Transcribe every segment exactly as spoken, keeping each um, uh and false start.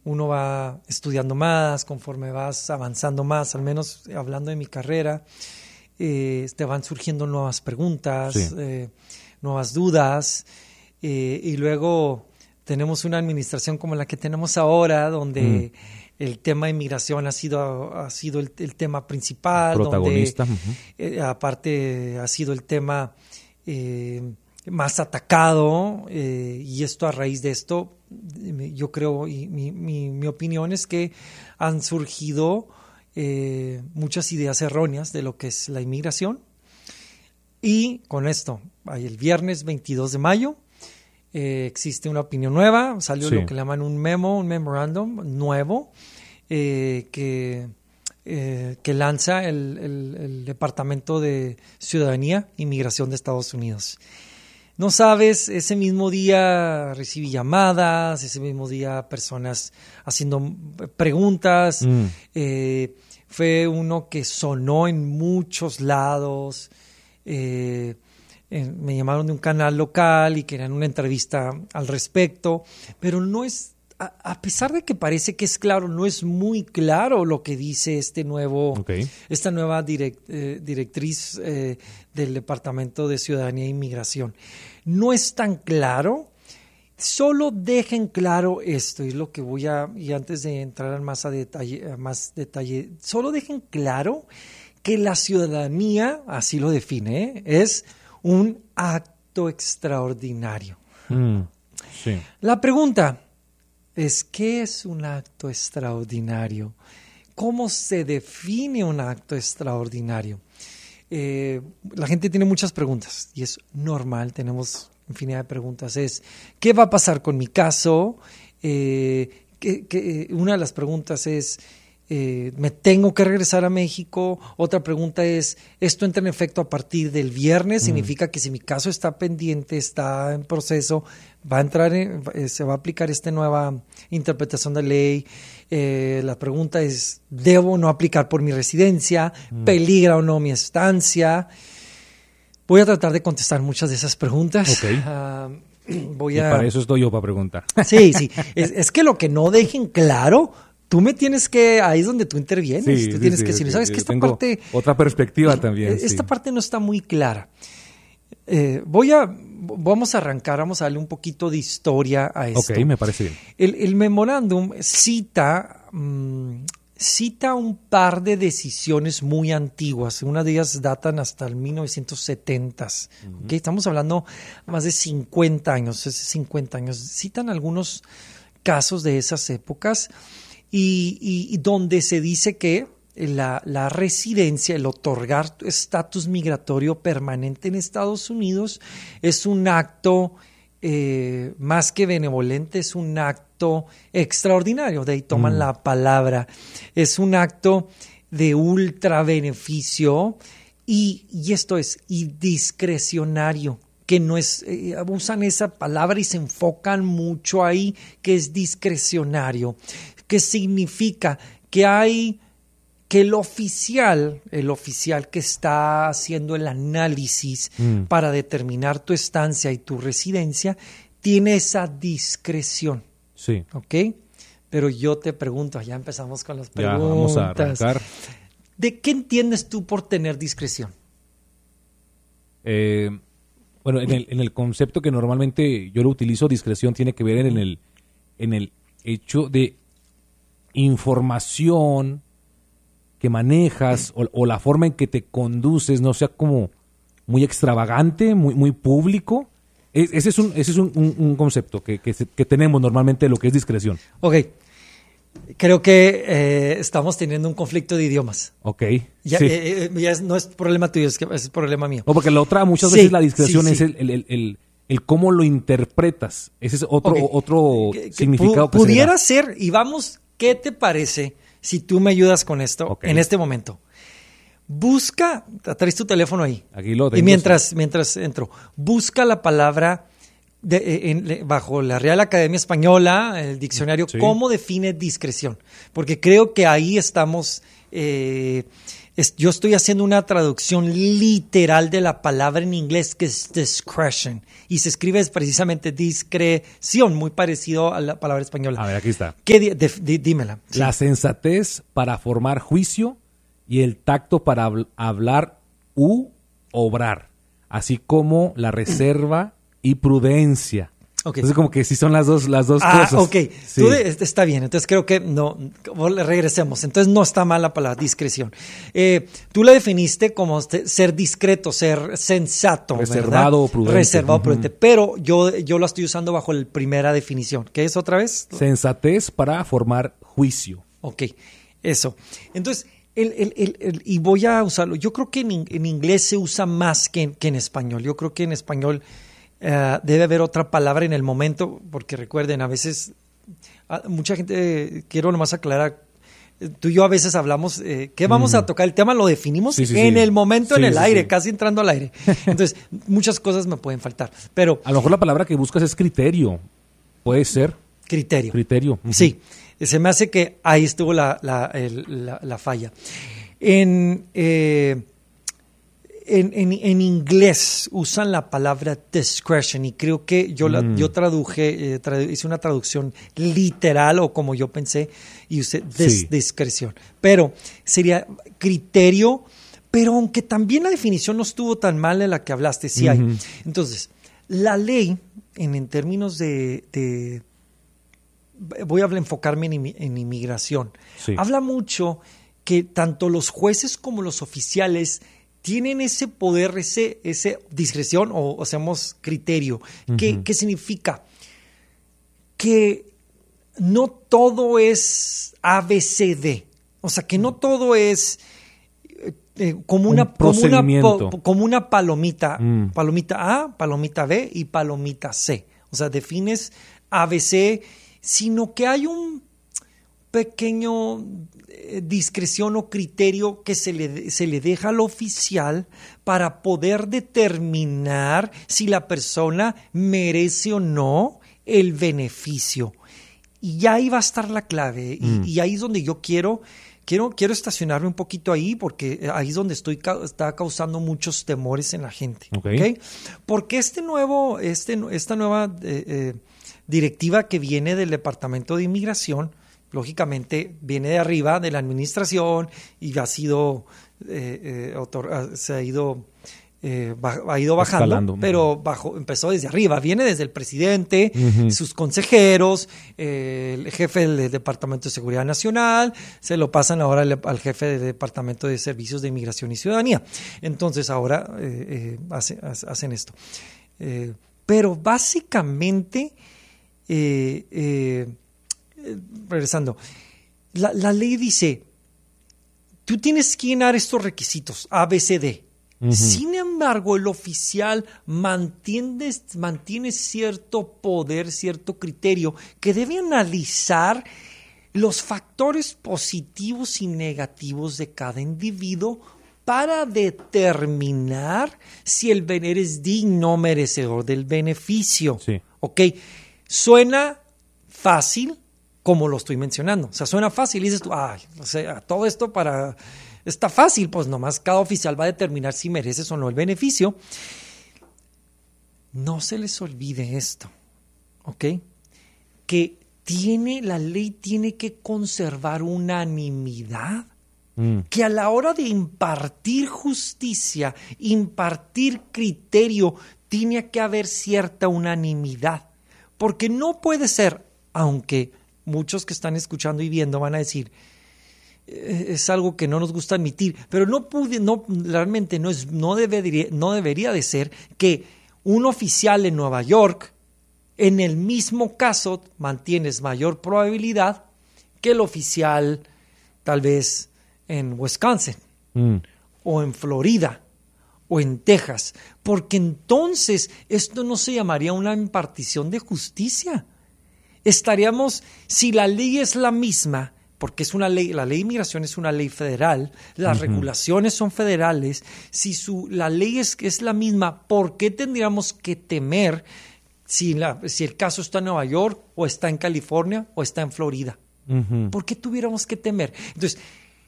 uno va estudiando más, conforme vas avanzando más, al menos hablando de mi carrera, eh, te van surgiendo nuevas preguntas, Sí. eh, nuevas dudas, eh, y luego tenemos una administración como la que tenemos ahora, donde mm. el tema de inmigración ha sido, ha sido el, el tema principal, protagonista. donde uh-huh. eh, aparte ha sido el tema eh, más atacado, eh, y esto a raíz de esto, yo creo, y mi, mi, mi opinión es que han surgido eh, muchas ideas erróneas de lo que es la inmigración. Y con esto, el viernes veintidós de mayo, eh, existe una opinión nueva, salió sí. lo que le llaman un memo, un memorandum nuevo, eh, que, eh, que lanza el, el, el Departamento de Ciudadanía e Inmigración de Estados Unidos. No sabes, ese mismo día recibí llamadas, ese mismo día personas haciendo preguntas. Mm. Eh, fue uno que sonó en muchos lados. Eh, eh, me llamaron de un canal local y querían una entrevista al respecto, pero no es, a, a pesar de que parece que es claro, no es muy claro lo que dice este nuevo, okay. esta nueva direct, eh, directriz eh, del Departamento de Ciudadanía e Inmigración. No es tan claro. Solo dejen claro esto, y es lo que voy a, y antes de entrar más a detalle, a más detalle, solo dejen claro que la ciudadanía, así lo define, ¿eh? es un acto extraordinario. Mm, sí. La pregunta es, ¿qué es un acto extraordinario? ¿Cómo se define un acto extraordinario? Eh, la gente tiene muchas preguntas y es normal, tenemos infinidad de preguntas. Es, ¿qué va a pasar con mi caso? Eh, que, que, una de las preguntas es, eh, ¿me tengo que regresar a México? Otra pregunta es, ¿esto entra en efecto a partir del viernes? Mm. Significa que si mi caso está pendiente, está en proceso, va a entrar, en, eh, se va a aplicar esta nueva interpretación de ley. Eh, la pregunta es, ¿debo o no aplicar por mi residencia? Mm. ¿Peligra o no mi estancia? Voy a tratar de contestar muchas de esas preguntas. Okay. Uh, voy y a... para eso estoy yo, para preguntar. Sí, sí. Es, es que lo que no dejen claro, tú me tienes que... Ahí es donde tú intervienes. Sí, tú sí, tienes sí, que decir, sí, ¿sabes sí, qué? Esta tengo parte... otra perspectiva también. Esta sí. parte no está muy clara. Eh, voy a... Vamos a arrancar, vamos a darle un poquito de historia a esto. Ok, me parece bien. El, el memorándum cita... Mmm, cita un par de decisiones muy antiguas. Una de ellas datan hasta el mil novecientos setenta. Uh-huh. ¿Okay? Estamos hablando más de cincuenta años. cincuenta años. Citan algunos casos de esas épocas y, y, y donde se dice que la, la residencia, el otorgar estatus migratorio permanente en Estados Unidos es un acto eh, más que benevolente, es un acto extraordinario, de ahí toman mm. la palabra. Es un acto de ultra beneficio y, y esto es y discrecionario, que no es, eh, usan esa palabra y se enfocan mucho ahí, que es discrecionario, que significa que hay, que el oficial, el oficial que está haciendo el análisis mm. para determinar tu estancia y tu residencia, tiene esa discreción. Sí. ¿Ok? Pero yo te pregunto, ya empezamos con las preguntas. Ya, vamos a arrancar. ¿De qué entiendes tú por tener discreción? Eh, bueno, en el, en el concepto que normalmente yo lo utilizo, discreción tiene que ver en el, en el hecho de información que manejas o, o la forma en que te conduces no sea como muy extravagante, muy, muy público. Ese es un, ese es un, un, un concepto que, que, que tenemos normalmente de lo que es discreción. Ok. Creo que eh, estamos teniendo un conflicto de idiomas. Ok. Ya, sí. eh, ya es, no es problema tuyo, es, que es problema mío. No, porque la otra, muchas sí, veces la discreción sí, sí. es el, el, el, el, el cómo lo interpretas. Ese es otro, okay. otro que, significado. Pu- que pudiera se ser, y vamos, ¿qué te parece si tú me ayudas con esto okay. en este momento? Busca, traes tu teléfono ahí. Aquí lo tengo. Y mientras, sí. mientras entro, busca la palabra de, en, bajo la Real Academia Española, el diccionario, sí. ¿cómo define discreción? Porque creo que ahí estamos, eh, Es, yo estoy haciendo una traducción literal de la palabra en inglés que es discretion. Y se escribe precisamente discreción, muy parecido a la palabra española. A ver, aquí está. ¿Qué di- de- di- dímela. Sí. La sensatez para formar juicio y el tacto para habl- hablar u obrar, así como la reserva y prudencia. Ok. Entonces como que sí son las dos, las dos Ah, cosas. ok. Sí. Tú de- está bien. Entonces creo que no. Regresemos. Entonces no está mal la palabra discreción. Eh, tú la definiste como este- ser discreto, ser sensato. Reservado ¿verdad? o prudente. Reservado o Ujú. prudente. Pero yo, yo la estoy usando bajo la primera definición. ¿Qué es otra vez? Sensatez para formar juicio. Ok. Eso. Entonces, el, el, el, el- y voy a usarlo. Yo creo que en, in- en inglés se usa más que en, que en español. Yo creo que en español eh, debe haber otra palabra en el momento, porque recuerden, a veces, a, mucha gente, eh, quiero nomás aclarar, eh, tú y yo a veces hablamos, eh, ¿qué vamos Ujú. a tocar? El tema lo definimos Sí, sí, en sí. el momento, Sí, en el sí, aire, sí. casi entrando al aire. Entonces, muchas cosas me pueden faltar, pero A lo mejor la palabra que buscas es criterio. Puede ser criterio. criterio. Ujú. Sí, se me hace que ahí estuvo la, la, el- la- la falla. En, eh, en, en- en inglés usan la palabra discretion y creo que yo, la, Mm. yo traduje, eh, tradu- hice una traducción literal o como yo pensé y usé dis- Sí. discreción. Pero sería criterio, pero aunque también la definición no estuvo tan mal en la que hablaste, sí hay. Ujú. Entonces, la ley, en, en términos de, de voy a enfocarme en, inmi- en inmigración. Sí. Habla mucho que tanto los jueces como los oficiales tienen ese poder, ese, ese discreción o, o seamos criterio. ¿Qué, Ujú. qué significa? Que no todo es A B C D. O sea, que no todo es eh, eh, como, Un una, como, una, procedimiento. po- como una palomita. Mm. Palomita A, palomita B y palomita C. O sea, defines A B C, sino que hay un pequeño eh, discreción o criterio que se le, se le deja al oficial para poder determinar si la persona merece o no el beneficio. Y ahí va a estar la clave. Y, Mm. y ahí es donde yo quiero, quiero, quiero estacionarme un poquito ahí, porque ahí es donde estoy ca- está causando muchos temores en la gente. Ok. ¿Ok? Porque este nuevo, este, esta nueva eh, eh, directiva que viene del Departamento de Inmigración, lógicamente viene de arriba, de la administración, y ha sido, eh, eh, otor- ha- se ha ido, eh, ba- ha ido bajando, Escalando. pero bajo, empezó desde arriba, viene desde el presidente, Ujú. sus consejeros, eh, el jefe del Departamento de Seguridad Nacional, se lo pasan ahora al, al jefe del Departamento de Servicios de Inmigración y Ciudadanía. Entonces ahora eh, eh, hace- hace- hacen esto. Eh, pero básicamente, eh, eh, eh, regresando, la, la ley dice, tú tienes que llenar estos requisitos, A, B, C, D. Ujú. Sin embargo, el oficial mantiene, mantiene cierto poder, cierto criterio, que debe analizar los factores positivos y negativos de cada individuo para determinar si el ben- eres digno o merecedor del beneficio. Sí. ¿Ok? Suena fácil, como lo estoy mencionando. O sea, suena fácil y dices tú, ay, o sea, todo esto para... Está fácil, pues nomás cada oficial va a determinar si mereces o no el beneficio. No se les olvide esto, ¿ok? Que tiene, la ley tiene que conservar unanimidad. Mm. Que a la hora de impartir justicia, impartir criterio, tiene que haber cierta unanimidad. Porque no puede ser, aunque muchos que están escuchando y viendo van a decir, eh, es algo que no nos gusta admitir, pero no pude, no, realmente no, es, no, debería, no debería de ser que un oficial en Nueva York, en el mismo caso, mantienes mayor probabilidad que el oficial tal vez en Wisconsin Mm. o en Florida o en Texas, porque entonces esto no se llamaría una impartición de justicia. Estaríamos, si la ley es la misma, porque es una ley, la ley de inmigración es una ley federal, las Ujú. regulaciones son federales, si su, la ley es, es la misma, ¿por qué tendríamos que temer si, la, si el caso está en Nueva York o está en California o está en Florida? Ujú. ¿Por qué tuviéramos que temer? Entonces,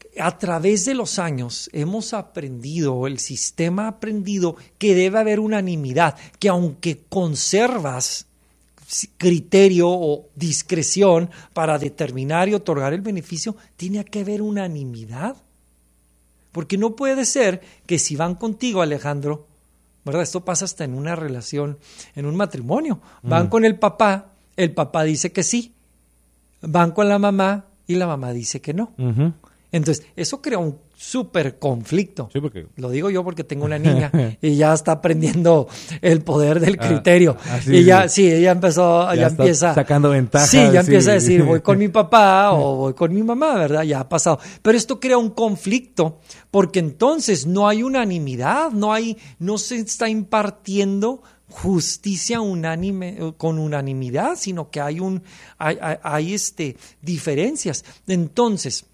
a través de los años hemos aprendido, el sistema ha aprendido que debe haber unanimidad, que aunque conservas criterio o discreción para determinar y otorgar el beneficio, tiene que haber unanimidad. Porque no puede ser que si van contigo, Alejandro, ¿verdad? Esto pasa hasta en una relación, en un matrimonio. Van mm. con el papá, el papá dice que sí. Van con la mamá y la mamá dice que no. Uh-huh. Entonces, eso crea un súper conflicto. Sí, porque... Lo digo yo porque tengo una niña y ya está aprendiendo el poder del criterio. Ah, así, y ya, sí, ella empezó, ya, ya empieza... sacando ventajas. Sí, ya sí. empieza a decir, voy con mi papá o voy con mi mamá, ¿verdad? Ya ha pasado. Pero esto crea un conflicto porque entonces no hay unanimidad, no hay, no se está impartiendo justicia unánime, con unanimidad, sino que hay un, hay, hay, hay este, diferencias. Entonces,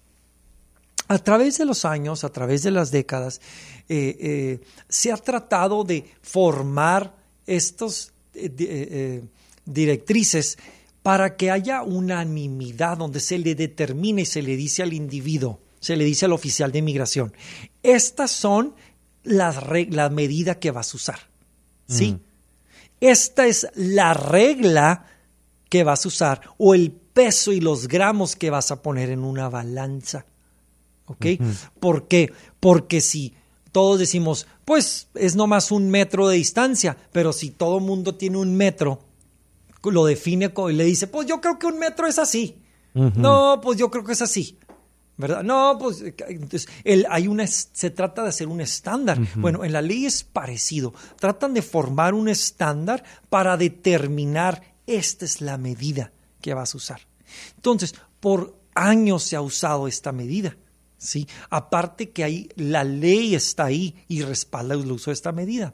a través de los años, a través de las décadas, eh, eh, se ha tratado de formar estos eh, eh, directrices para que haya unanimidad, donde se le determine y se le dice al individuo, se le dice al oficial de inmigración, estas son las reglas, la medida que vas a usar, ¿sí? Mm. Esta es la regla que vas a usar o el peso y los gramos que vas a poner en una balanza. ¿Ok? Uh-huh. ¿Por qué? Porque si todos decimos, pues es nomás un metro de distancia, pero si todo mundo tiene un metro, lo define y le dice, pues yo creo que un metro es así. Uh-huh. No, pues yo creo que es así. ¿Verdad? No, pues entonces el, hay una, se trata de hacer un estándar. Uh-huh. Bueno, en la ley es parecido. Tratan de formar un estándar para determinar esta es la medida que vas a usar. Entonces, por años se ha usado esta medida. ¿Sí? Aparte que ahí la ley está ahí y respalda el uso de esta medida.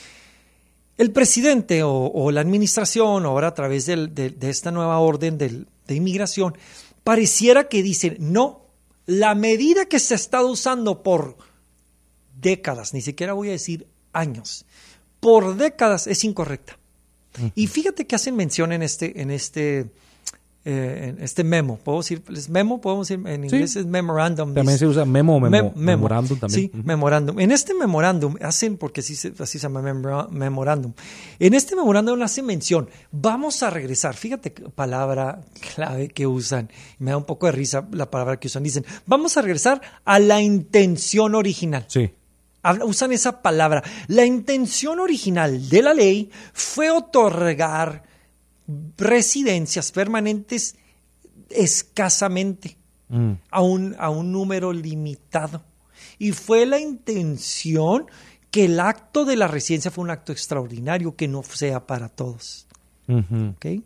El presidente o, o la administración, ahora a través del, de, de esta nueva orden del, de inmigración, pareciera que dicen, no, la medida que se ha estado usando por décadas, ni siquiera voy a decir años, por décadas es incorrecta. Uh-huh. Y fíjate que hacen mención en este, en este Eh, en este memo, ¿puedo decir? ¿Es memo? ¿Podemos decir? En inglés sí. Es memorandum. También se usa memo o memo, memo. Memorándum también. Sí, uh-huh. memorándum. En este memorándum hacen, porque así se, así se llama memorándum, en este memorándum hace mención, vamos a regresar, fíjate qué palabra clave que usan, me da un poco de risa la palabra que usan, dicen, vamos a regresar a la intención original. Sí. Usan esa palabra. La intención original de la ley fue otorgar residencias permanentes escasamente mm. a, un, a un número limitado. Y fue la intención que el acto de la residencia fue un acto extraordinario, que no sea para todos. Uh-huh. ¿Okay?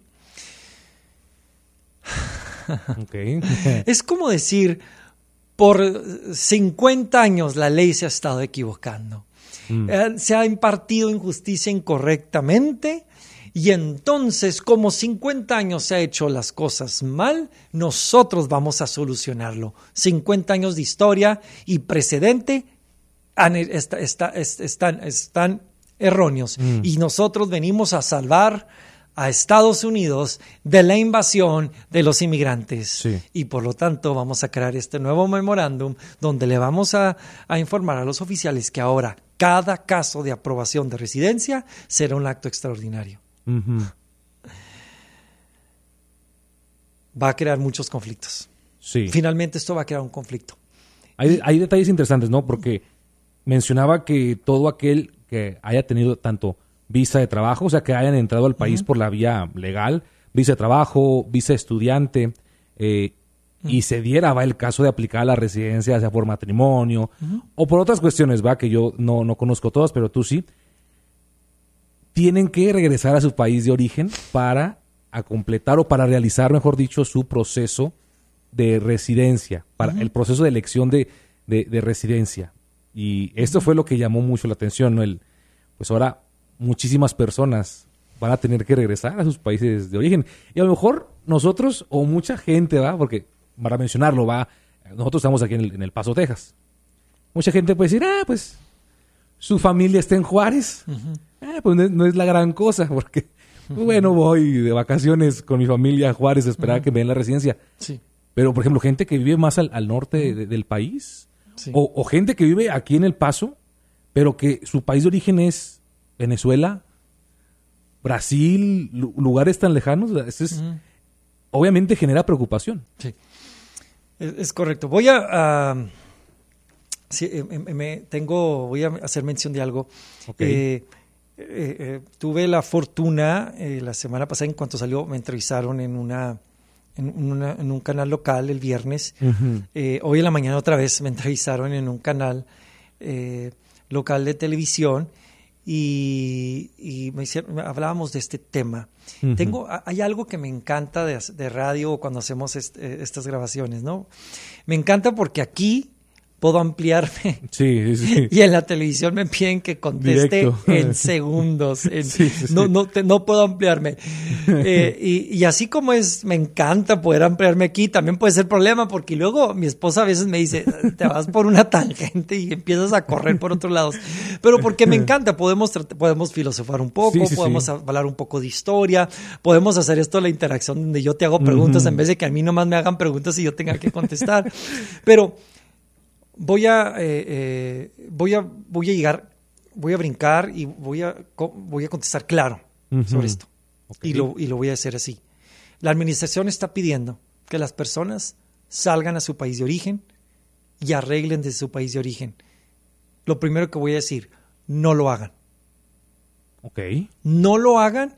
Okay. Es como decir, por cincuenta años la ley se ha estado equivocando. Mm. Eh, se ha impartido injusticia incorrectamente. Y entonces, como cincuenta años se ha hecho las cosas mal, nosotros vamos a solucionarlo. cincuenta años de historia y precedente han, está, está, están, están erróneos. Mm. Y nosotros venimos a salvar a Estados Unidos de la invasión de los inmigrantes. Sí. Y por lo tanto vamos a crear este nuevo memorándum donde le vamos a, a informar a los oficiales que ahora cada caso de aprobación de residencia será un acto extraordinario. Uh-huh. Va a crear muchos conflictos. Sí. Finalmente esto va a crear un conflicto. Hay, hay detalles interesantes, ¿no? Porque mencionaba que todo aquel que haya tenido tanto visa de trabajo, o sea, que hayan entrado al país uh-huh. por la vía legal, visa de trabajo, visa de estudiante, eh, uh-huh. y se diera, va, el caso de aplicar la residencia, ya sea por matrimonio, uh-huh. o por otras cuestiones, va, que yo no, no conozco todas, pero tú sí, tienen que regresar a su país de origen para a completar o para realizar, mejor dicho, su proceso de residencia, para uh-huh. el proceso de elección de, de, de residencia. Y esto uh-huh. fue lo que llamó mucho la atención, ¿no? El, pues ahora muchísimas personas van a tener que regresar a sus países de origen. Y a lo mejor nosotros o mucha gente, ¿va? Porque para mencionarlo, va, nosotros estamos aquí en el, en el Paso, Texas. Mucha gente puede decir, ah, pues su familia está en Juárez. Uh-huh. Eh, pues no es, no es la gran cosa, porque, uh-huh. bueno, voy de vacaciones con mi familia a Juárez a esperar uh-huh. que me den la residencia. Sí. Pero, por ejemplo, gente que vive más al, al norte de, de, del país, Sí. o, o gente que vive aquí en El Paso, pero que su país de origen es Venezuela, Brasil, lu- lugares tan lejanos. Eso es, Ujú. obviamente genera preocupación. Sí. Es, es correcto. Voy a... a- sí, eh, eh, me, tengo, voy a hacer mención de algo. Ok. Eh, eh, eh, tuve la fortuna, eh, la semana pasada, en cuanto salió, me entrevistaron en una... En, una, en un canal local el viernes. Ujú. Eh, hoy en la mañana otra vez me entrevistaron en un canal eh, local de televisión y, y me hicieron, hablábamos de este tema. Ujú. Tengo, hay algo que me encanta de, de radio cuando hacemos est, estas grabaciones, ¿no? Me encanta porque aquí puedo ampliarme. Sí, sí, sí. Y en la televisión me piden que conteste Directo. en segundos. En- Sí, sí, sí. No, no, te- no puedo ampliarme. Eh, y, y así como es, me encanta poder ampliarme aquí, también puede ser problema porque luego mi esposa a veces me dice, te vas por una tangente y empiezas a correr por otros lados. Pero porque me encanta, podemos, trat- podemos filosofar un poco, Sí, sí, podemos sí. hablar un poco de historia, podemos hacer esto, la interacción donde yo te hago preguntas Ujú. en vez de que a mí nomás me hagan preguntas y yo tenga que contestar. Pero voy a, eh, eh, voy a, voy a llegar, voy a brincar y voy a, co- voy a contestar claro Ujú. sobre esto. Ok. Y lo, y lo voy a hacer así. La administración está pidiendo que las personas salgan a su país de origen y arreglen desde su país de origen. Lo primero que voy a decir, no lo hagan. Ok. No lo hagan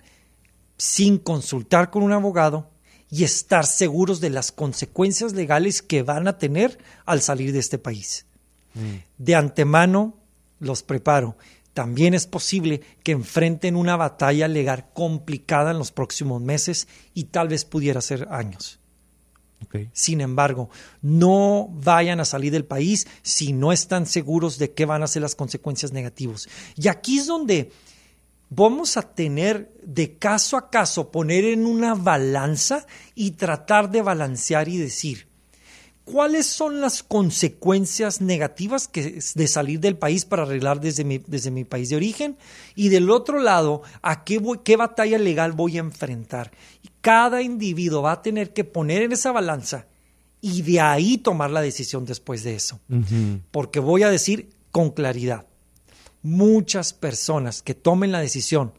sin consultar con un abogado y estar seguros de las consecuencias legales que van a tener al salir de este país. Mm. De antemano los preparo. También es posible que enfrenten una batalla legal complicada en los próximos meses y tal vez pudiera ser años. Ok. Sin embargo, no vayan a salir del país si no están seguros de qué van a ser las consecuencias negativas. Y aquí es donde vamos a tener de caso a caso poner en una balanza y tratar de balancear y decir, ¿cuáles son las consecuencias negativas que, de salir del país para arreglar desde mi, desde mi país de origen? Y del otro lado, ¿a qué, voy, qué batalla legal voy a enfrentar? Y cada individuo va a tener que poner en esa balanza y de ahí tomar la decisión después de eso. Ujú. Porque voy a decir con claridad, muchas personas que tomen la decisión,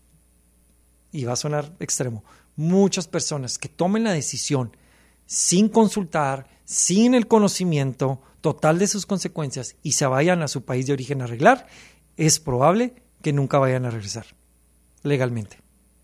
y va a sonar extremo, muchas personas que tomen la decisión sin consultar, sin el conocimiento total de sus consecuencias y se vayan a su país de origen a arreglar, es probable que nunca vayan a regresar legalmente.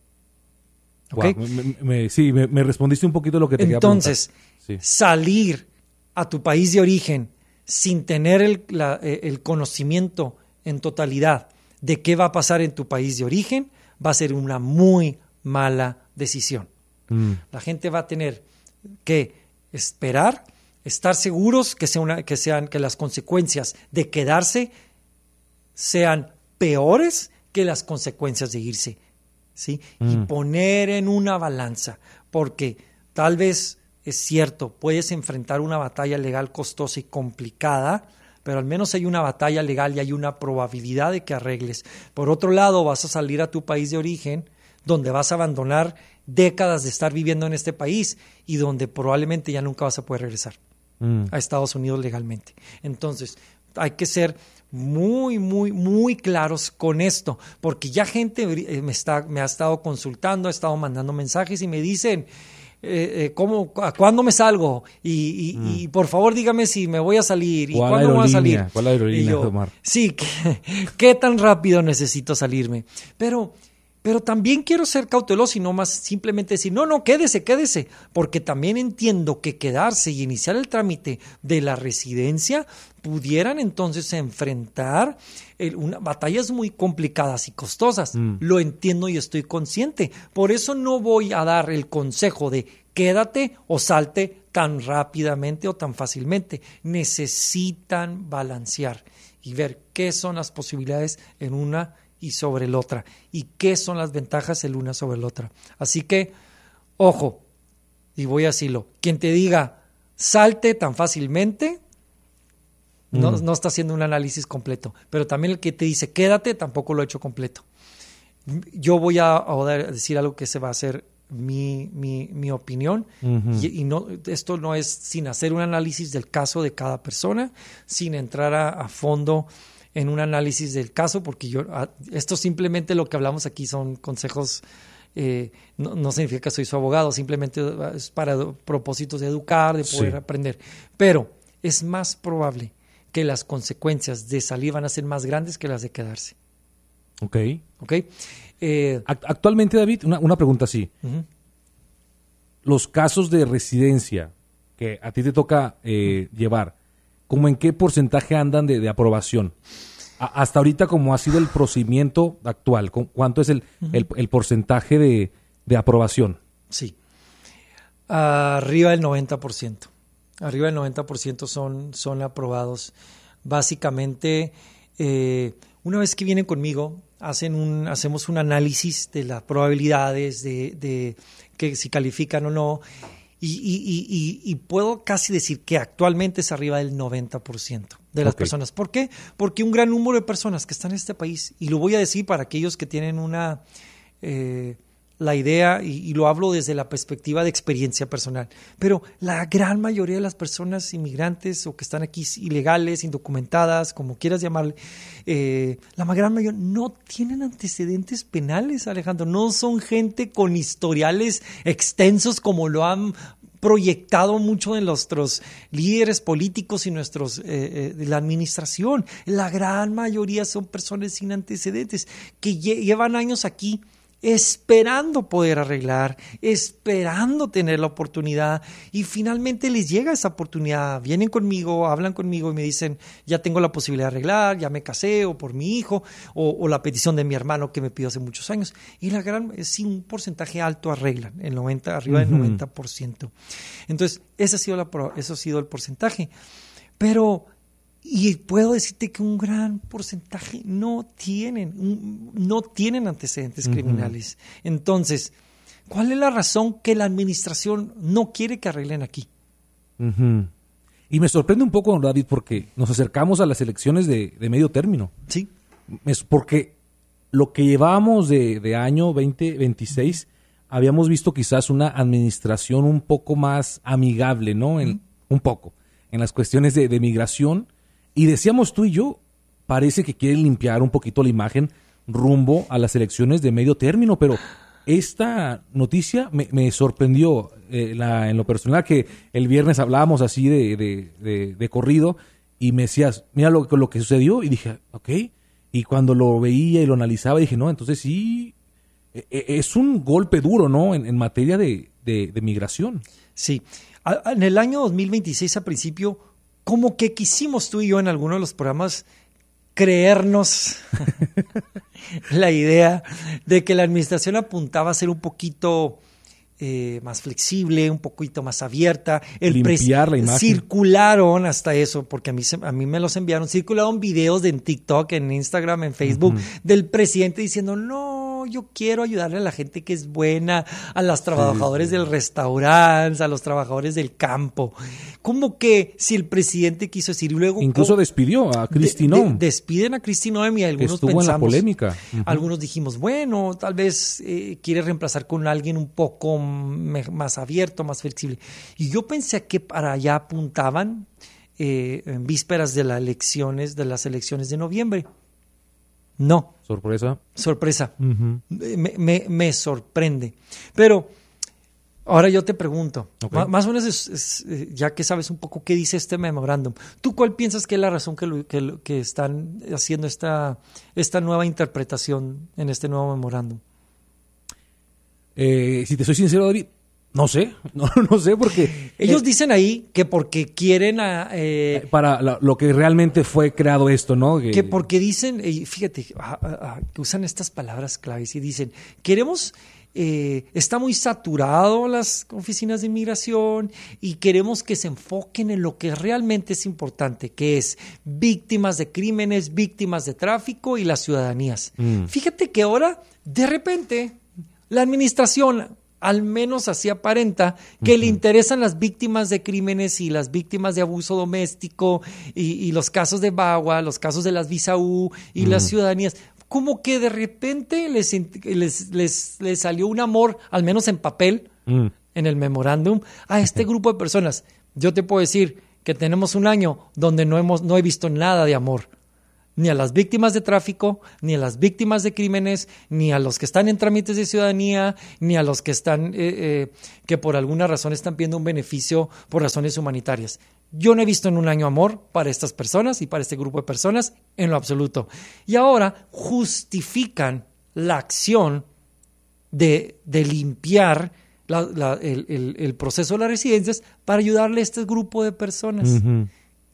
¿Ok? Guau, me- me- me- sí, me, me respondiste un poquito lo que te quería preguntar. Entonces, Sí. salir a tu país de origen sin tener el, la- eh, el conocimiento en totalidad de qué va a pasar en tu país de origen va a ser una muy mala decisión. Mm. La gente va a tener que esperar, estar seguros que, sea una- que sean, que las consecuencias de quedarse sean peores que las consecuencias de irse, ¿sí? Y Mm. poner en una balanza, porque tal vez es cierto, puedes enfrentar una batalla legal costosa y complicada, pero al menos hay una batalla legal y hay una probabilidad de que arregles. Por otro lado, vas a salir a tu país de origen, donde vas a abandonar décadas de estar viviendo en este país y donde probablemente ya nunca vas a poder regresar Mm. a Estados Unidos legalmente. Entonces, hay que ser muy, muy, muy claros con esto, porque ya gente eh, me, está, me ha estado consultando, ha estado mandando mensajes y me dicen, eh, eh, ¿cómo, ¿a cuándo me salgo? Y, y, Mm. y por favor dígame si me voy a salir y ¿Cuál cuándo me voy a salir. aerolínea? ¿Cuál aerolínea, Y yo, Omar? sí, ¿qué, qué tan rápido necesito salirme? Pero... Pero también quiero ser cauteloso y no más simplemente decir, no, no, quédese, quédese, porque también entiendo que quedarse y iniciar el trámite de la residencia pudieran entonces enfrentar el- una, batallas muy complicadas y costosas. Mm. Lo entiendo y estoy consciente. Por eso no voy a dar el consejo de quédate o salte tan rápidamente o tan fácilmente. Necesitan balancear y ver qué son las posibilidades en una y sobre la otra, y qué son las ventajas el una sobre la otra. Así que, ojo, y voy a decirlo, quien te diga salte tan fácilmente, no, Mm. no está haciendo un análisis completo, pero también el que te dice quédate, tampoco lo ha hecho completo. Yo voy a, a decir algo que se va a hacer mi, mi, mi opinión. Uh-huh. y, y no, esto no es sin hacer un análisis del caso de cada persona, sin entrar a, a fondo en un análisis del caso, porque yo a, esto simplemente lo que hablamos aquí son consejos. Eh, no, no significa que soy su abogado, simplemente es para propósitos de educar, de poder sí. aprender. Pero es más probable que las consecuencias de salir van a ser más grandes que las de quedarse. Ok. ¿Ok? Eh, Actualmente, David, una, una pregunta así. Uh-huh. Los casos de residencia que a ti te toca eh, llevar, ¿cómo en qué porcentaje andan de, de aprobación? A, hasta ahorita, ¿cómo ha sido el procedimiento actual? ¿Cuánto es el, uh-huh. el, el porcentaje de, de aprobación? Sí. Arriba del noventa por ciento. Arriba del noventa por ciento son, son aprobados. Básicamente, eh, una vez que vienen conmigo, hacen un, hacemos un análisis de las probabilidades de, de que si califican o no. Y, y, y, y puedo casi decir que actualmente es arriba del noventa por ciento de las okay. personas. ¿Por qué? Porque un gran número de personas que están en este país, y lo voy a decir para aquellos que tienen una... Eh, la idea, y, y lo hablo desde la perspectiva de experiencia personal, pero la gran mayoría de las personas inmigrantes o que están aquí ilegales, indocumentadas, como quieras llamarle, eh, la gran mayoría no tienen antecedentes penales, Alejandro, no son gente con historiales extensos como lo han proyectado mucho de nuestros líderes políticos y nuestros eh, eh, de la administración. La gran mayoría son personas sin antecedentes que lle- llevan años aquí esperando poder arreglar, esperando tener la oportunidad, y finalmente les llega esa oportunidad. Vienen conmigo, hablan conmigo y me dicen, ya tengo la posibilidad de arreglar, ya me casé, o por mi hijo, o, o la petición de mi hermano que me pidió hace muchos años. Y la gran, sí, un porcentaje alto arreglan, el noventa, arriba del uh-huh. noventa por ciento. Entonces, ese ha sido la, eso ha sido el porcentaje. Pero... Y puedo decirte que un gran porcentaje no tienen, no tienen antecedentes uh-huh. criminales. Entonces, ¿cuál es la razón que la administración no quiere que arreglen aquí? Uh-huh. Y me sorprende un poco, David, porque nos acercamos a las elecciones de, de medio término. Sí. Es porque lo que llevábamos de, de año veinte veintiséis, habíamos visto quizás una administración un poco más amigable, ¿no? En, uh-huh. Un poco, en las cuestiones de, de migración. Y decíamos tú y yo, parece que quieren limpiar un poquito la imagen rumbo a las elecciones de medio término, pero esta noticia me, me sorprendió eh, la, en lo personal, que el viernes hablábamos así de, de, de, de corrido y me decías, mira lo, lo que sucedió, y dije, ok, y cuando lo veía y lo analizaba dije, no, entonces sí, es un golpe duro, ¿no? En, en materia de, de, de migración. Sí, en el año dos mil veintiséis a principio, como que quisimos tú y yo en alguno de los programas creernos la idea de que la administración apuntaba a ser un poquito eh, más flexible, un poquito más abierta. El Limpiar la imagen. Circularon hasta eso, porque a mí, se, a mí me los enviaron, circularon videos de, en TikTok, en Instagram, en Facebook, uh-huh. del presidente diciendo, no, yo quiero ayudarle a la gente que es buena, a los trabajadores sí, sí. del restaurante, a los trabajadores del campo. Como que si el presidente quiso decir, y luego... Incluso despidió a Kristi Noem. De, de, despiden a Kristi Noem y algunos estuvo pensamos... en la polémica. Uh-huh. Algunos dijimos, bueno, tal vez eh, quiere reemplazar con alguien un poco me, más abierto, más flexible. Y yo pensé que para allá apuntaban eh, en vísperas de las elecciones, de las elecciones de noviembre. No. Sorpresa. Sorpresa. Uh-huh. Me, me, me sorprende. Pero ahora yo te pregunto, okay. más, más o menos es, es, ya que sabes un poco qué dice este memorándum, ¿tú cuál piensas que es la razón que, lo, que, lo, que están haciendo esta, esta nueva interpretación en este nuevo memorándum? Eh, si te soy sincero, David, no sé, no, no sé porque... Ellos eh, dicen ahí que porque quieren... A, eh, para la, lo que realmente fue creado esto, ¿no? Que, que porque dicen, eh, fíjate, a, a, a, que usan estas palabras claves y dicen, queremos... Eh, está muy saturado las oficinas de inmigración y queremos que se enfoquen en lo que realmente es importante, que es víctimas de crímenes, víctimas de tráfico y las ciudadanías. Mm. Fíjate que ahora, de repente, la administración... al menos así aparenta, que uh-huh. le interesan las víctimas de crímenes y las víctimas de abuso doméstico y, y los casos de Bagua, los casos de las visa U y uh-huh. las ciudadanías. como que de repente les, les, les, les salió un amor, al menos en papel, mm. en el memorándum, a este grupo de personas. Yo te puedo decir que tenemos un año donde no, hemos, no he visto nada de amor. Ni a las víctimas de tráfico, ni a las víctimas de crímenes, ni a los que están en trámites de ciudadanía, ni a los que están, eh, eh, que por alguna razón están pidiendo un beneficio por razones humanitarias. Yo no he visto en un año amor para estas personas y para este grupo de personas en lo absoluto. Y ahora justifican la acción de, de limpiar la, la, el, el, el proceso de las residencias para ayudarle a este grupo de personas. Uh-huh.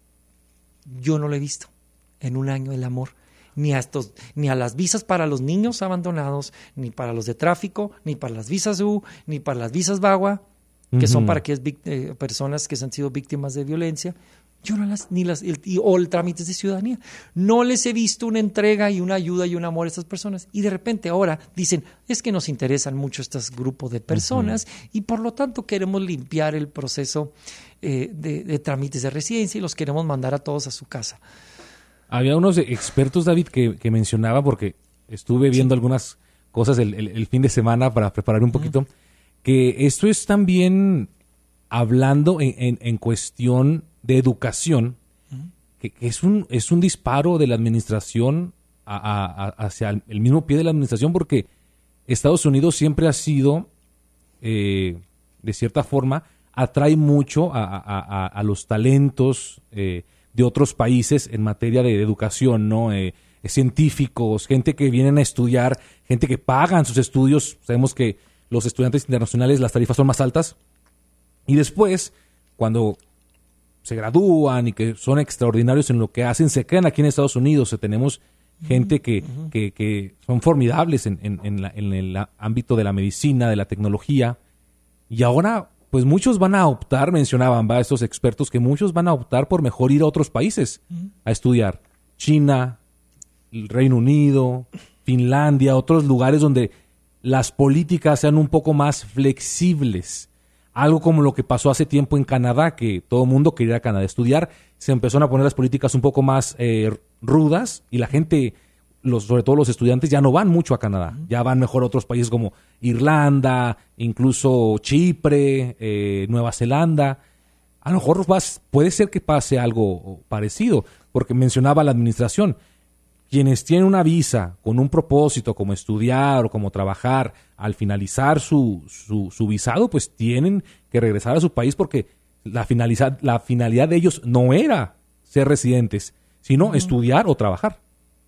Yo no lo he visto en un año el amor, ni a estos, ni a las visas para los niños abandonados, ni para los de tráfico, ni para las visas U, ni para las visas VAWA, que uh-huh. son para aquellas eh, personas que han sido víctimas de violencia. Yo no las, ni las, el, y, o el trámites de ciudadanía. No les he visto una entrega y una ayuda y un amor a estas personas. Y de repente ahora dicen, es que nos interesan mucho estos grupos de personas uh-huh. y por lo tanto queremos limpiar el proceso eh, de, de trámites de residencia y los queremos mandar a todos a su casa. Había unos expertos, David, que, que mencionaba, porque estuve viendo sí. algunas cosas el, el, el fin de semana para preparar un poquito, uh-huh. que esto es también hablando en, en, en cuestión de educación, uh-huh. que, que es un es un disparo de la administración a, a, a, hacia el, el mismo pie de la administración, porque Estados Unidos siempre ha sido, eh, de cierta forma, atrae mucho a, a, a, a los talentos eh, de otros países en materia de educación, ¿no? Eh, científicos, gente que vienen a estudiar, gente que pagan sus estudios. Sabemos que los estudiantes internacionales, las tarifas son más altas. Y después, cuando se gradúan y que son extraordinarios en lo que hacen, se quedan aquí en Estados Unidos. Tenemos gente que, uh-huh. que, que son formidables en, en, en, la, en el ámbito de la medicina, de la tecnología. Y ahora, pues muchos van a optar, mencionaban ¿va? estos expertos, que muchos van a optar por mejor ir a otros países uh-huh. a estudiar. China, el Reino Unido, Finlandia, otros lugares donde las políticas sean un poco más flexibles. Algo como lo que pasó hace tiempo en Canadá, que todo el mundo quería ir a Canadá a estudiar. Se empezaron a poner las políticas un poco más eh, rudas y la gente, los, sobre todo los estudiantes, ya no van mucho a Canadá. Uh-huh. Ya van mejor a otros países como Irlanda, incluso Chipre, eh, Nueva Zelanda. A lo mejor vas, puede ser que pase algo parecido, porque mencionaba la administración. Quienes tienen una visa con un propósito como estudiar o como trabajar, al finalizar su, su, su visado, pues tienen que regresar a su país, porque la, finaliza, la finalidad de ellos no era ser residentes, sino uh-huh. estudiar o trabajar.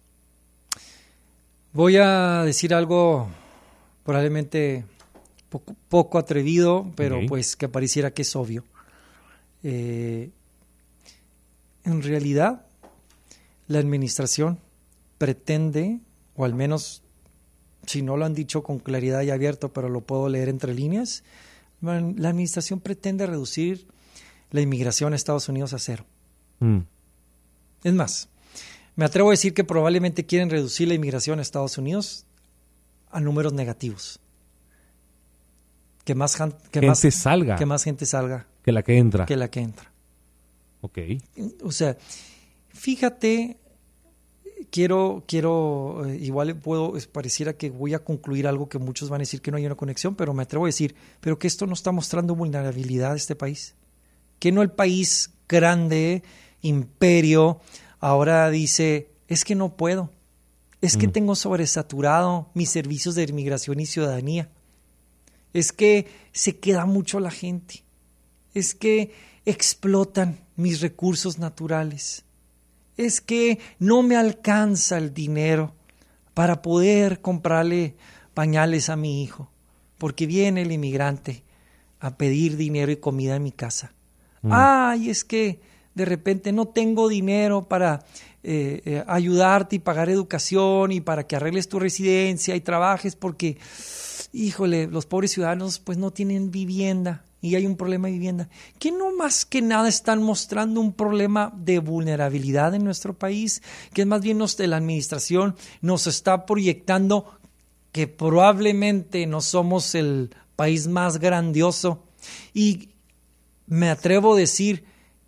Voy a decir algo probablemente poco, poco atrevido, pero okay. pues que pareciera que es obvio. Eh, en realidad, la administración pretende, o al menos si no lo han dicho con claridad y abierto, pero lo puedo leer entre líneas, la administración pretende reducir la inmigración a Estados Unidos a cero. Mm. Es más, me atrevo a decir que probablemente quieren reducir la inmigración a Estados Unidos a números negativos. Que más, que gente más salga. Que más gente salga. Que la que entra. Que la que entra. Ok. O sea, fíjate, quiero, quiero, eh, igual puedo, pareciera que voy a concluir algo que muchos van a decir que no hay una conexión, pero me atrevo a decir, pero que esto no está mostrando vulnerabilidad de este país. Que no el país grande, imperio, ahora dice, es que no puedo, es que mm. tengo sobresaturado mis servicios de inmigración y ciudadanía, es que se queda mucho la gente, es que explotan mis recursos naturales, es que no me alcanza el dinero para poder comprarle pañales a mi hijo, porque viene el inmigrante a pedir dinero y comida en mi casa. Mm. Ay, es que de repente no tengo dinero para eh, eh, ayudarte y pagar educación y para que arregles tu residencia y trabajes porque, híjole, los pobres ciudadanos pues no tienen vivienda y hay un problema de vivienda. Que no más que nada están mostrando un problema de vulnerabilidad en nuestro país, que es más bien nos, de la administración nos está proyectando que probablemente no somos el país más grandioso. Y me atrevo a decir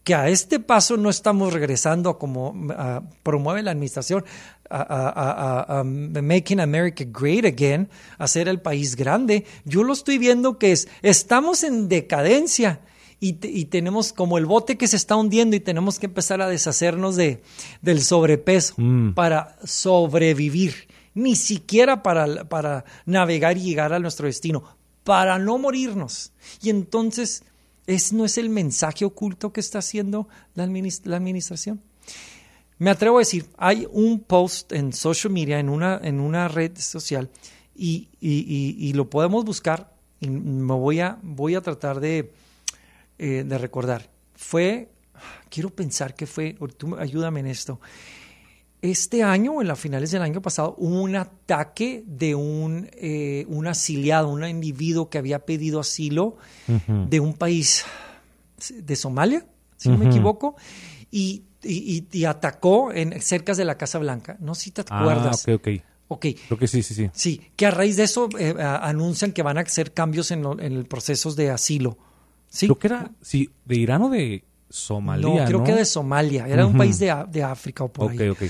que a este paso no estamos regresando a como uh, promueve la administración a, a, a, a Making America Great Again, a ser el país grande. Yo lo estoy viendo que es, estamos en decadencia y, te, y tenemos como el bote que se está hundiendo y tenemos que empezar a deshacernos de, del sobrepeso mm. para sobrevivir, ni siquiera para, para navegar y llegar a nuestro destino, para no morirnos. Y entonces, ¿ese no es el mensaje oculto que está haciendo la, administ- la administración? Me atrevo a decir, hay un post en social media, en una, en una red social, y, y, y, y lo podemos buscar, y me voy a, voy a tratar de, eh, de recordar. Fue, quiero pensar que fue, tú ayúdame en esto. Este año, en las finales del año pasado, hubo un ataque de un, eh, un asiliado, un individuo que había pedido asilo uh-huh. de un país de Somalia, si uh-huh. no me equivoco, y, y, y atacó en, cerca de la Casa Blanca. No sé si te acuerdas. Ah, ok, ok. Okay. Creo que sí, sí, sí. Sí, que a raíz de eso eh, anuncian que van a hacer cambios en, lo, en el proceso de asilo. ¿Sí? Creo que era, sí, de Irán o de Somalia, No, creo ¿no? que de Somalia. Era uh-huh. un país de, de África o por okay, ahí. Ok, ok.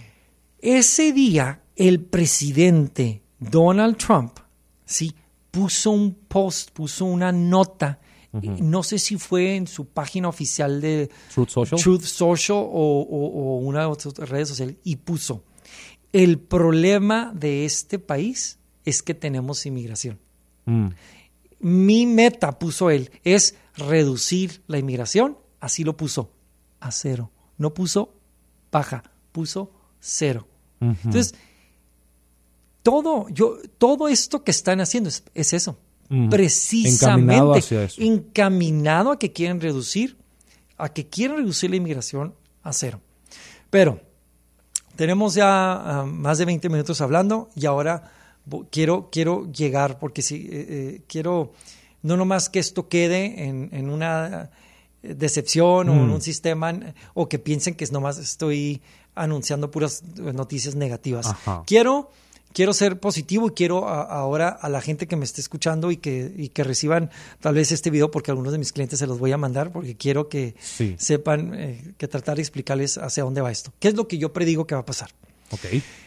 Ese día, el presidente Donald Trump, sí, puso un post, puso una nota. Uh-huh. No sé si fue en su página oficial de Truth Social, Truth Social o, o, o una de otras redes sociales, y puso: el problema de este país es que tenemos inmigración. Mm. Mi meta, puso él, es reducir la inmigración. Así lo puso, a cero. No puso baja, puso cero. Uh-huh. Entonces, todo, yo, todo esto que están haciendo es, es eso. Uh-huh. Precisamente encaminado hacia eso. Encaminado a que quieren reducir, a que quieren reducir la inmigración a cero. Pero tenemos ya uh, más de veinte minutos hablando y ahora quiero, quiero llegar, porque si, eh, eh, quiero no nomás que esto quede en, en una decepción mm. o en un sistema, o que piensen que es nomás estoy anunciando puras noticias negativas. Ajá. Quiero, quiero ser positivo y quiero a, ahora a la gente que me esté escuchando y que, y que reciban tal vez este video, porque algunos de mis clientes se los voy a mandar, porque quiero que sí. sepan eh, que tratar de explicarles hacia dónde va esto. ¿Qué es lo que yo predigo que va a pasar? Ok.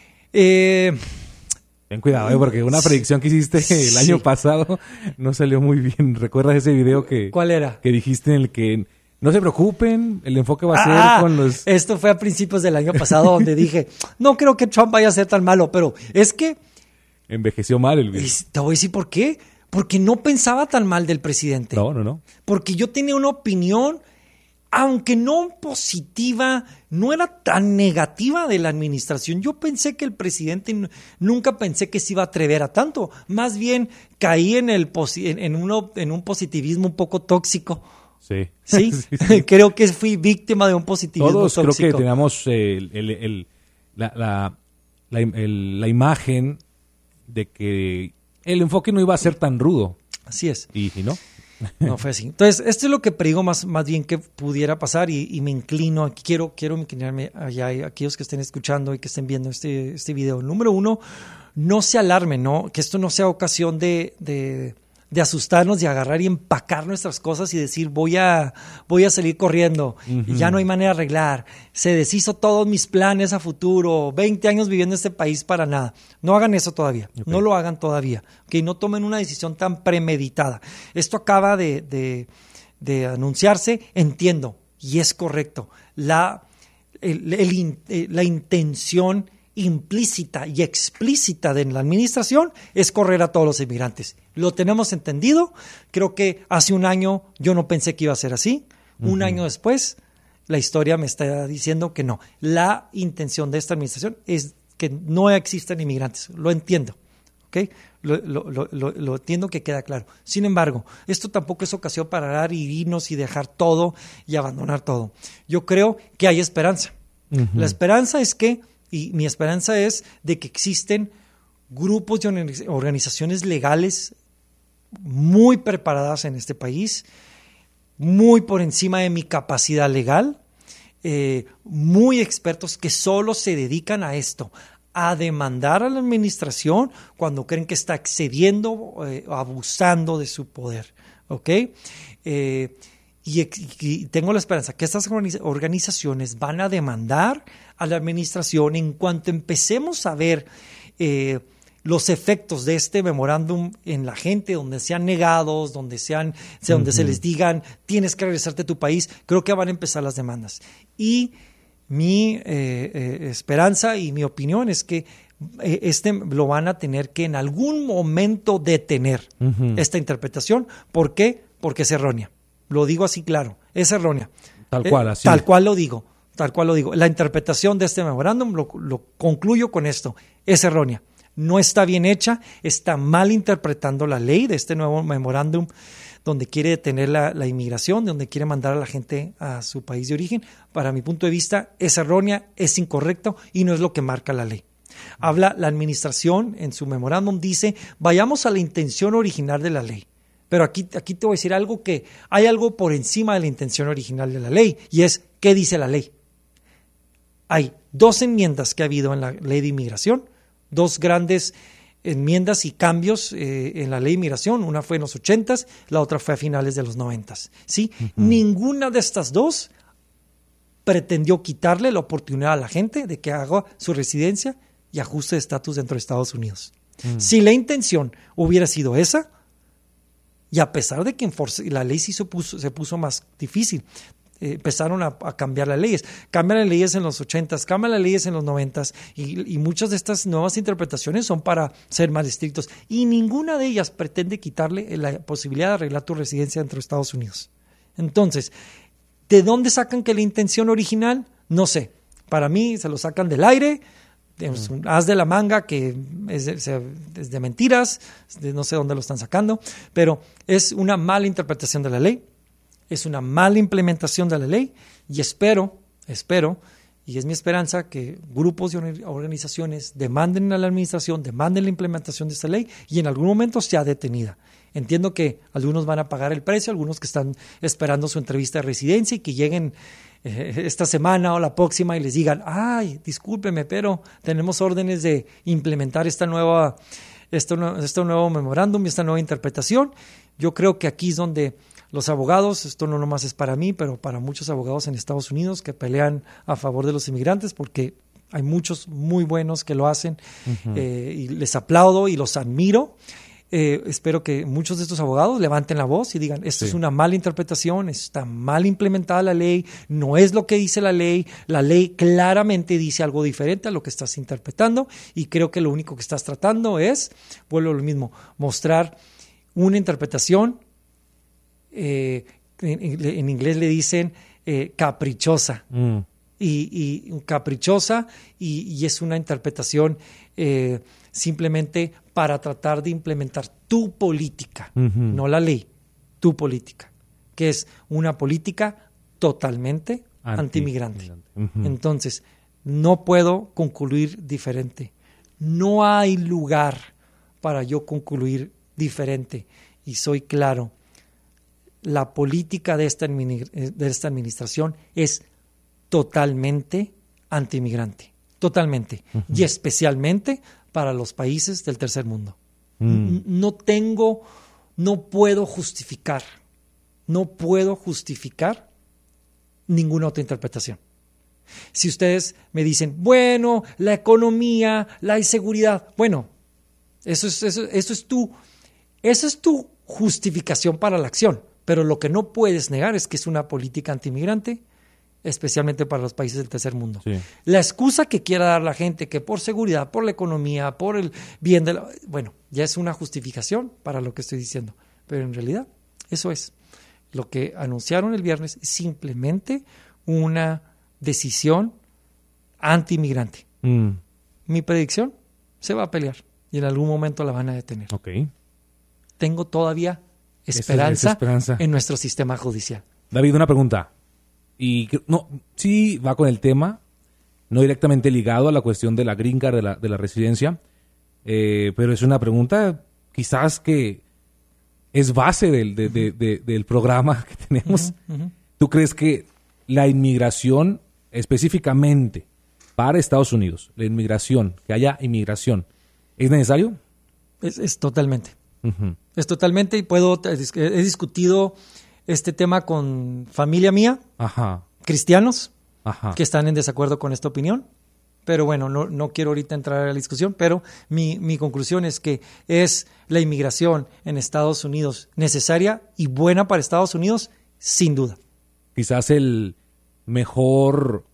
Eh, Ten cuidado, eh, porque una predicción que hiciste el sí. año pasado no salió muy bien. ¿Recuerdas ese video que... ¿Cuál era? Que dijiste en el que... No se preocupen, el enfoque va a ser ah, con los... Esto fue a principios del año pasado donde dije, no creo que Trump vaya a ser tan malo, pero es que... Envejeció mal el video. Te voy a decir por qué. Porque no pensaba tan mal del presidente. No, no, no. Porque yo tenía una opinión, aunque no positiva, no era tan negativa de la administración. Yo pensé que el presidente, nunca pensé que se iba a atrever a tanto. Más bien caí en, el, en, en, uno, en un positivismo un poco tóxico. Sí. ¿Sí? sí, sí. Creo que fui víctima de un positivismo Todos tóxico. Creo que teníamos el, el, el, la, la, la, el, la imagen de que el enfoque no iba a ser tan rudo. Así es. Y, y no. No fue así. Entonces, esto es lo que predigo más, más bien que pudiera pasar y, y me inclino, aquí quiero, quiero inclinarme allá a aquellos que estén escuchando y que estén viendo este, este video. Número uno, no se alarmen, ¿no? Que esto no sea ocasión de... de de asustarnos y agarrar y empacar nuestras cosas y decir voy a, voy a salir corriendo, uh-huh. y ya no hay manera de arreglar, se deshizo todos mis planes a futuro, veinte años viviendo en este país para nada. No hagan eso todavía, okay. no lo hagan todavía, okay. No tomen una decisión tan premeditada. Esto acaba de, de, de anunciarse, entiendo, y es correcto, la, el, el, el, la intención implícita y explícita de la administración es correr a todos los inmigrantes. Lo tenemos entendido. Creo que hace un año yo no pensé que iba a ser así. Uh-huh. Un año después, la historia me está diciendo que no. La intención de esta administración es que no existan inmigrantes. Lo entiendo. ¿Okay? Lo, lo, lo, lo, lo entiendo, que queda claro. Sin embargo, esto tampoco es ocasión para parar y irnos y dejar todo y abandonar todo. Yo creo que hay esperanza. Uh-huh. La esperanza es que Y mi esperanza es de que existen grupos de organizaciones legales muy preparadas en este país, muy por encima de mi capacidad legal, eh, muy expertos que solo se dedican a esto, a demandar a la administración cuando creen que está excediendo, eh, abusando de su poder. ¿Ok? Eh, y, y tengo la esperanza que estas organizaciones van a demandar a la administración en cuanto empecemos a ver eh, los efectos de este memorándum en la gente, donde sean negados, donde sean, donde uh-huh. se les digan tienes que regresarte a tu país, creo que van a empezar las demandas. Y mi eh, eh, esperanza y mi opinión es que eh, este lo van a tener que en algún momento detener uh-huh. esta interpretación. ¿Por qué? Porque es errónea. Lo digo así claro, es errónea. Tal cual, así. Eh, tal cual lo digo, tal cual lo digo. La interpretación de este memorándum, lo, lo concluyo con esto, es errónea. No está bien hecha, está mal interpretando la ley de este nuevo memorándum donde quiere detener la, la inmigración, donde quiere mandar a la gente a su país de origen. Para mi punto de vista es errónea, es incorrecto y no es lo que marca la ley. Habla la administración en su memorándum, dice vayamos a la intención original de la ley. Pero aquí, aquí te voy a decir algo que hay algo por encima de la intención original de la ley y es ¿qué dice la ley? Hay dos enmiendas que ha habido en la ley de inmigración. Dos grandes enmiendas y cambios eh, en la ley de inmigración. Una fue en los ochentas, la otra fue a finales de los noventas. ¿Sí? Uh-huh. Ninguna de estas dos pretendió quitarle la oportunidad a la gente de que haga su residencia y ajuste de estatus dentro de Estados Unidos. Uh-huh. Si la intención hubiera sido esa, y a pesar de que la ley sí se puso, se puso más difícil, Eh, empezaron a, a cambiar las leyes. Cambian las leyes en los ochentas, cambian las leyes en los noventas y, y muchas de estas nuevas interpretaciones son para ser más estrictos y ninguna de ellas pretende quitarle la posibilidad de arreglar tu residencia dentro de Estados Unidos. Entonces, ¿de dónde sacan que la intención original? No sé. Para mí se lo sacan del aire, es un as de la manga que es de, es de mentiras, de no sé dónde lo están sacando, pero es una mala interpretación de la ley. Es una mala implementación de la ley y espero, espero, y es mi esperanza que grupos y organizaciones demanden a la administración, demanden la implementación de esta ley y en algún momento sea detenida. Entiendo que algunos van a pagar el precio, algunos que están esperando su entrevista de residencia y que lleguen eh, esta semana o la próxima y les digan, ay, discúlpeme, pero tenemos órdenes de implementar esta nueva, este, este nuevo memorándum y esta nueva interpretación. Yo creo que aquí es donde los abogados, esto no nomás es para mí, pero para muchos abogados en Estados Unidos que pelean a favor de los inmigrantes, porque hay muchos muy buenos que lo hacen uh-huh. eh, y les aplaudo y los admiro. Eh, espero que muchos de estos abogados levanten la voz y digan, esto sí. es una mala interpretación, está mal implementada la ley, no es lo que dice la ley, la ley claramente dice algo diferente a lo que estás interpretando y creo que lo único que estás tratando es, vuelvo a lo mismo, mostrar una interpretación. Eh, en, en inglés le dicen eh, caprichosa mm. y, y caprichosa y, y es una interpretación eh, simplemente para tratar de implementar tu política, uh-huh. no la ley, tu política, que es una política totalmente Anti, antimigrante. Uh-huh. Entonces, no puedo concluir diferente. No hay lugar para yo concluir diferente y soy claro. La política de esta, de esta administración es totalmente antimigrante, totalmente, uh-huh. y especialmente para los países del tercer mundo. Mm. No tengo, no puedo justificar, no puedo justificar ninguna otra interpretación. Si ustedes me dicen, bueno, la economía, la inseguridad, bueno, eso es, eso, eso es tu, eso es tu justificación para la acción. Pero lo que no puedes negar es que es una política antimigrante, especialmente para los países del tercer mundo. Sí. La excusa que quiera dar la gente, que por seguridad, por la economía, por el bien de la... Bueno, ya es una justificación para lo que estoy diciendo. Pero en realidad, eso es. Lo que anunciaron el viernes es simplemente una decisión antimigrante. Mm. Mi predicción, se va a pelear y en algún momento la van a detener. Okay. Tengo todavía... Esperanza, es esperanza en nuestro sistema judicial. David, una pregunta. Y no, sí va con el tema, no directamente ligado a la cuestión de la green card, de la, de la residencia, eh, pero es una pregunta quizás que es base del, de, de, de, del programa que tenemos. Uh-huh, uh-huh. ¿Tú crees que la inmigración específicamente para Estados Unidos, la inmigración, que haya inmigración, es necesario? Es, es totalmente. Uh-huh. Es totalmente, y puedo, he discutido este tema con familia mía, Ajá. cristianos, Ajá. que están en desacuerdo con esta opinión. Pero bueno, no, no quiero ahorita entrar a la discusión, pero mi, mi conclusión es que es la inmigración en Estados Unidos necesaria y buena para Estados Unidos, sin duda. Quizás el mejor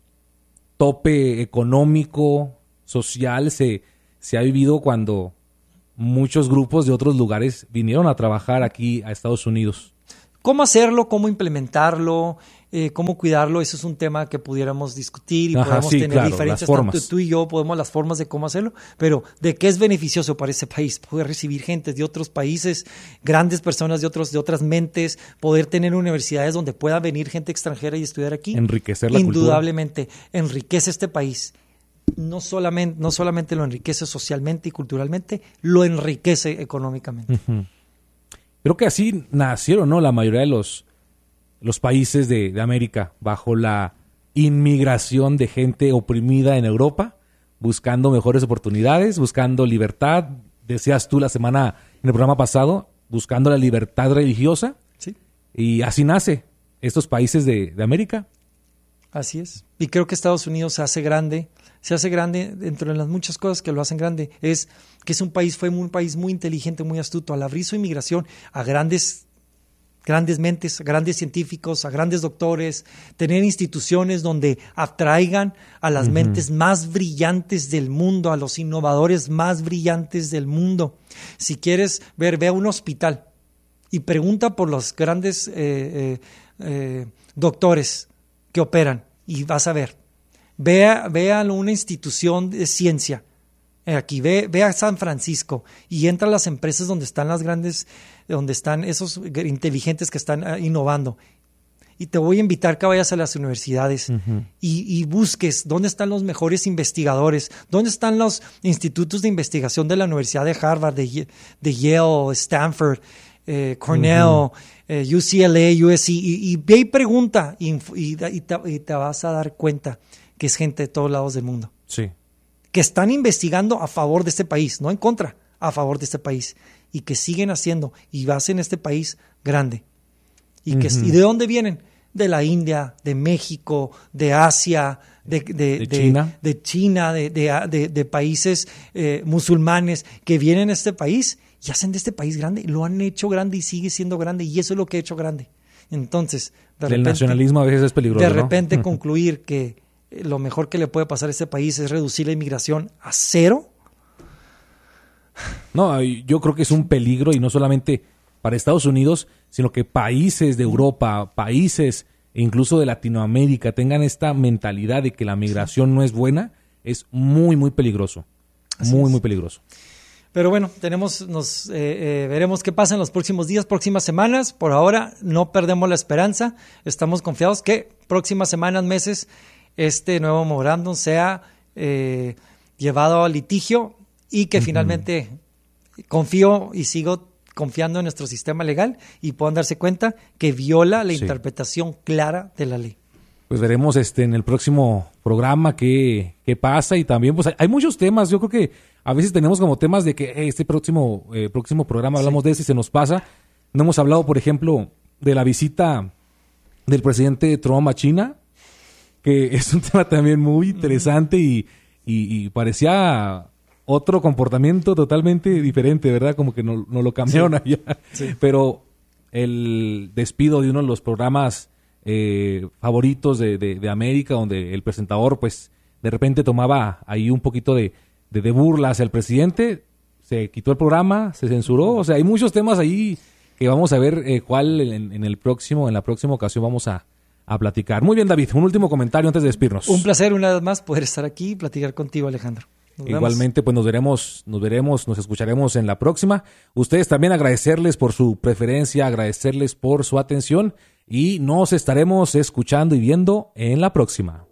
tope económico, social, se, se ha vivido cuando muchos grupos de otros lugares vinieron a trabajar aquí a Estados Unidos. ¿Cómo hacerlo? ¿Cómo implementarlo? Eh, ¿Cómo cuidarlo? Eso es un tema que pudiéramos discutir y Ajá, podemos sí, tener claro, diferencias. las formas. Tanto tú y yo podemos las formas de cómo hacerlo, pero de qué es beneficioso para ese país. Poder recibir gente de otros países, grandes personas de, otros, de otras mentes, poder tener universidades donde pueda venir gente extranjera y estudiar aquí. Enriquecer la Indudablemente, cultura. Enriquece este país. No solamente, no solamente lo enriquece socialmente y culturalmente, lo enriquece económicamente. Uh-huh. Creo que así nacieron, ¿no?, la mayoría de los, los países de, de América, bajo la inmigración de gente oprimida en Europa, buscando mejores oportunidades, buscando libertad. Decías tú la semana, en el programa pasado, buscando la libertad religiosa. Sí. Y así nace estos países de, de América. Así es. Y creo que Estados Unidos se hace grande, se hace grande dentro de las muchas cosas que lo hacen grande. Es que es un país, fue un país muy inteligente, muy astuto. Al abrir su inmigración a grandes, grandes mentes, a grandes científicos, a grandes doctores, tener instituciones donde atraigan a las uh-huh. mentes más brillantes del mundo, a los innovadores más brillantes del mundo. Si quieres ver, ve a un hospital y pregunta por los grandes eh, eh, eh, doctores que operan y vas a ver. Vea, vea una institución de ciencia. Aquí, ve, ve a San Francisco y entra a las empresas donde están las grandes, donde están esos inteligentes que están uh, innovando. Y te voy a invitar que vayas a las universidades uh-huh. y, y busques dónde están los mejores investigadores, dónde están los institutos de investigación de la Universidad de Harvard, de, de Yale, Stanford, eh, Cornell, uh-huh. eh, U C L A, U S C, y, y ve y pregunta y, y, y, te, y te vas a dar cuenta que es gente de todos lados del mundo. Sí. Que están investigando a favor de este país, no en contra, a favor de este país. Y que siguen haciendo y hacen este país grande. Y, que, uh-huh. ¿Y de dónde vienen? De la India, de México, de Asia, de, de, de, de China, de, China, de, de, de, de países eh, musulmanes que vienen a este país y hacen de este país grande. Lo han hecho grande y sigue siendo grande. Y eso es lo que ha hecho grande. Entonces, de el repente, nacionalismo a veces es peligroso. De repente ¿no? concluir que lo mejor que le puede pasar a este país es reducir la inmigración a cero. No, yo creo que es un peligro y no solamente para Estados Unidos, sino que países de Europa, países incluso de Latinoamérica tengan esta mentalidad de que la migración no es buena, es muy, muy peligroso. Así muy, es. muy peligroso. Pero bueno, tenemos, nos eh, eh, veremos qué pasa en los próximos días, próximas semanas. Por ahora no perdemos la esperanza. Estamos confiados que próximas semanas, meses, este nuevo memorándum sea eh, llevado a litigio y que uh-huh. finalmente confío y sigo confiando en nuestro sistema legal y puedan darse cuenta que viola la sí. interpretación clara de la ley. Pues veremos este en el próximo programa qué, qué pasa y también pues hay, hay muchos temas. Yo creo que a veces tenemos como temas de que hey, este próximo, eh, próximo programa hablamos sí. de eso y se nos pasa. No hemos hablado, por ejemplo, de la visita del presidente Trump a China, que es un tema también muy interesante y, y, y parecía otro comportamiento totalmente diferente, ¿verdad? Como que no, no lo cambiaron sí. allá. Sí. Pero el despido de uno de los programas eh, favoritos de, de, de América, donde el presentador, pues, de repente tomaba ahí un poquito de, de, de burla hacia el presidente, se quitó el programa, se censuró. O sea, hay muchos temas ahí que vamos a ver eh, cuál en, en el próximo, en la próxima ocasión vamos a a platicar. Muy bien, David, un último comentario antes de despedirnos. Un placer una vez más poder estar aquí y platicar contigo, Alejandro. Nos Igualmente, vemos. pues nos veremos, nos veremos, nos escucharemos en la próxima. Ustedes también agradecerles por su preferencia, agradecerles por su atención y nos estaremos escuchando y viendo en la próxima.